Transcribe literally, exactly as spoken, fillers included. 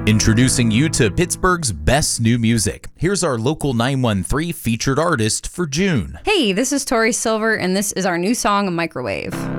Introducing you to Pittsburgh's best new music. Here's our local nine one three featured artist for June. Hey, this is Tori Silver, and this is our new song, Microwave.